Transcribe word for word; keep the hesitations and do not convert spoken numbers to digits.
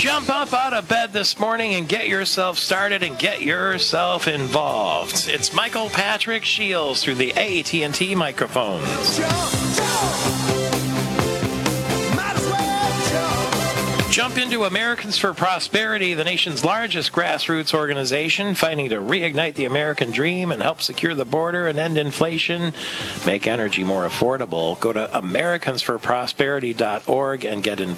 Jump up out of bed this morning and get yourself started and get yourself involved. It's Michael Patrick Shields through the A T and T microphones. Jump into Americans for Prosperity, the nation's largest grassroots organization, fighting to reignite the American dream and help secure the border and end inflation, make energy more affordable. Go to Americans for Prosperity dot org and get involved.